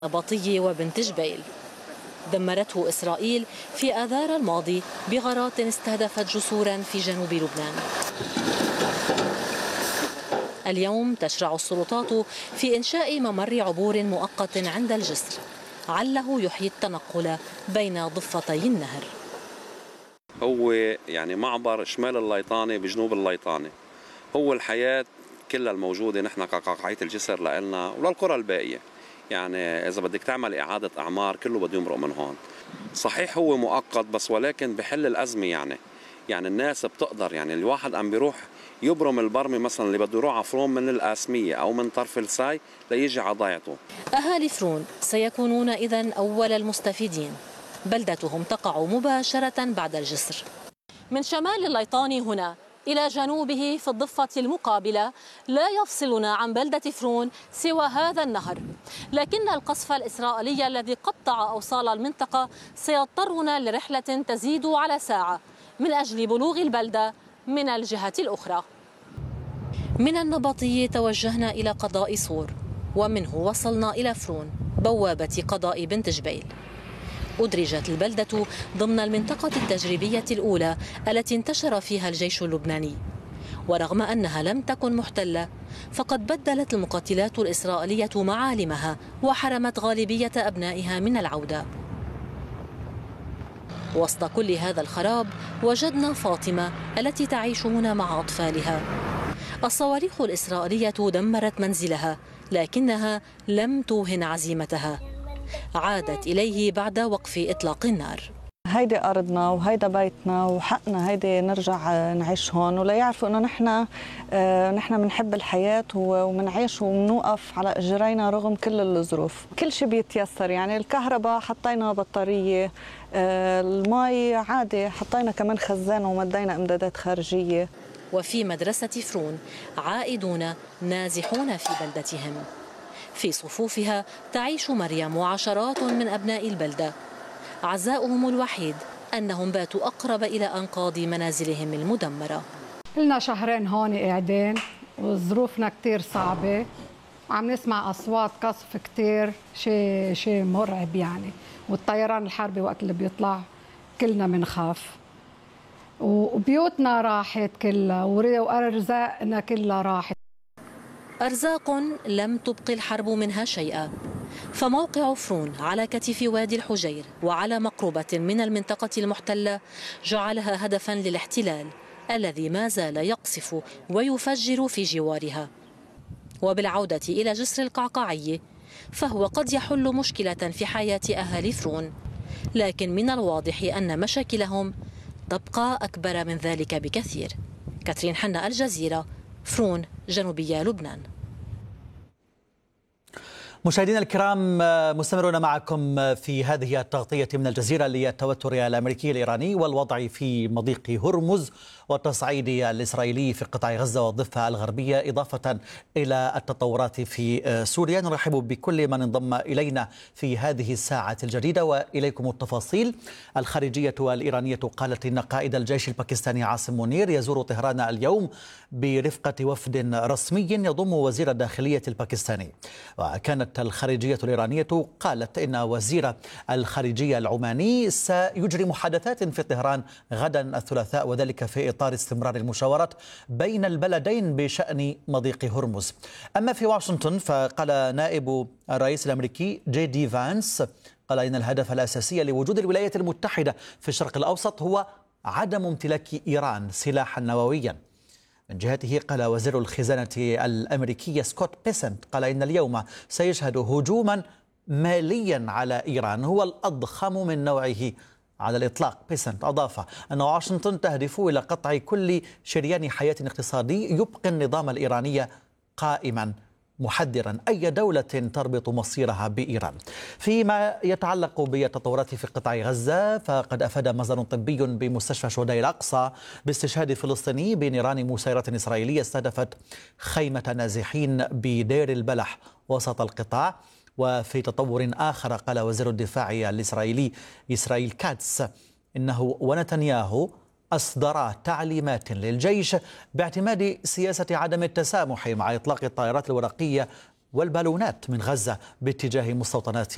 النبطي وبنت جبيل دمرته إسرائيل في آذار الماضي بغارات استهدفت جسورا في جنوب لبنان. اليوم تشرع السلطات في إنشاء ممر عبور مؤقت عند الجسر عله يحيي التنقل بين ضفتي النهر. هو يعني معبر شمال الليطانة بجنوب الليطانة، هو الحياة كلها الموجودة نحن كقطعية الجسر لنا وللقرى الباقية. يعني إذا بدك تعمل إعادة أعمار كله بده يمرق من هون. صحيح هو مؤقت بس ولكن بحل الأزمة. يعني الناس بتقدر، يعني الواحد عم بيروح يبرم البرمي مثلا اللي بده يروح على فرون من القاسمية أو من طرف الساي ليجي على ضيعته. أهالي فرون سيكونون إذن أول المستفيدين. بلدتهم تقع مباشرة بعد الجسر. من شمال الليطان هنا إلى جنوبه في الضفة المقابلة لا يفصلنا عن بلدة فرون سوى هذا النهر، لكن القصف الإسرائيلي الذي قطع أوصال المنطقة سيضطرنا لرحلة تزيد على ساعة من أجل بلوغ البلدة من الجهة الأخرى. من النبطي توجهنا إلى قضاء صور، ومنه وصلنا إلى فرون بوابة قضاء بنت جبيل. أدرجت البلدة ضمن المنطقة التجريبية الأولى التي انتشر فيها الجيش اللبناني، ورغم أنها لم تكن محتلة فقد بدلت المقاتلات الإسرائيلية معالمها وحرمت غالبية أبنائها من العودة. وسط كل هذا الخراب وجدنا فاطمة التي تعيش هنا مع أطفالها. الصواريخ الإسرائيلية دمرت منزلها لكنها لم توهن عزيمتها، عادت إليه بعد وقف إطلاق النار. هيدي أرضنا وهيدا بيتنا وحقنا هيدي نرجع نعيش هون، ولا يعرفوا إنه نحن بنحب الحياة وبنعيش وبنوقف على إجرينا رغم كل الظروف. كل شيء بيتيسر، يعني الكهرباء حطينا بطارية، المي عادي حطينا كمان خزان ومدينا إمدادات خارجية. وفي مدرسة فرون عائدون نازحون في بلدتهم. في صفوفها تعيش مريم وعشرات من أبناء البلدة. عزاؤهم الوحيد أنهم باتوا أقرب إلى أنقاض منازلهم المدمرة. لنا شهرين هون قاعدين وظروفنا كتير صعبة، وعم نسمع أصوات قصف كتير، شيء مرعب يعني، والطيران الحربي وقت اللي بيطلع كلنا بنخاف، وبيوتنا راحت كلها وأرزاقنا كلها راحت. أرزاق لم تبق الحرب منها شيئا. فموقع فرون على كتف وادي الحجير وعلى مقربة من المنطقة المحتلة جعلها هدفا للاحتلال الذي ما زال يقصف ويفجر في جوارها. وبالعودة إلى جسر القعقاعي فهو قد يحل مشكلة في حياة أهالي فرون، لكن من الواضح أن مشاكلهم تبقى أكبر من ذلك بكثير. كاترين حنا، الجزيرة، فرون، جنوبية لبنان. مشاهدينا الكرام، مستمرون معكم في هذه التغطية من الجزيرة للتوتر الأمريكي الإيراني والوضع في مضيق هرمز والتصعيد الإسرائيلي في قطاع غزة والضفة الغربية، إضافة إلى التطورات في سوريا. نرحب بكل من انضم إلينا في هذه الساعة الجديدة وإليكم التفاصيل. الخارجية الإيرانية قالت إن قائد الجيش الباكستاني عاصم منير يزور طهران اليوم برفقة وفد رسمي يضم وزير الداخلية الباكستاني. وكانت الخارجية الإيرانية قالت إن وزير الخارجية العماني سيجري محادثات في طهران غدا الثلاثاء، وذلك في إطار استمرار المشاورات بين البلدين بشأن مضيق هرمز. أما في واشنطن فقال نائب الرئيس الأمريكي جي دي فانس قال إن الهدف الأساسي لوجود الولايات المتحدة في الشرق الأوسط هو عدم امتلاك إيران سلاحا نوويا. من جهته قال وزير الخزانة الأمريكي سكوت بيسنت قال إن اليوم سيشهد هجوما ماليا على إيران هو الأضخم من نوعه على الإطلاق. بيسنت أضاف أن واشنطن تهدف إلى قطع كل شريان حياة اقتصادي يبقي النظام الإيراني قائما، محذرا أي دولة تربط مصيرها بإيران. فيما يتعلق بالتطورات في قطاع غزة فقد أفاد مصدر طبي بمستشفى شهداء الأقصى باستشهاد فلسطيني بنيران مسيرة إسرائيلية استهدفت خيمة نازحين بدير البلح وسط القطاع. وفي تطور آخر قال وزير الدفاع الإسرائيلي إسرائيل كاتس إنه ونتنياهو أصدر تعليمات للجيش باعتماد سياسة عدم التسامح مع إطلاق الطائرات الورقية والبالونات من غزة باتجاه مستوطنات